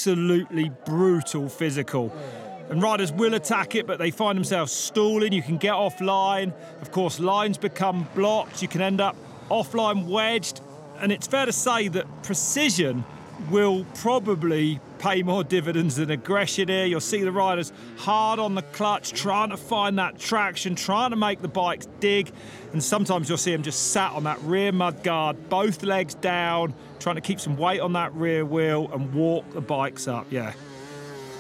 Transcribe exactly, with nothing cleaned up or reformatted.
absolutely brutal physical. And riders will attack it, but they find themselves stalling. You can get offline. Of course, lines become blocked. You can end up offline wedged. And it's fair to say that precision will probably pay more dividends than aggression here. You'll see the riders hard on the clutch, trying to find that traction, trying to make the bikes dig. And sometimes you'll see them just sat on that rear mud guard, both legs down, trying to keep some weight on that rear wheel and walk the bikes up. Yeah,